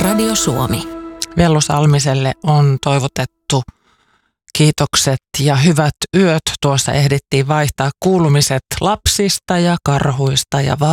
Radio Suomi. Vellu Salmiselle on toivotettu kiitokset ja hyvät yöt. Tuossa ehdittiin vaihtaa kuulumiset lapsista ja karhuista ja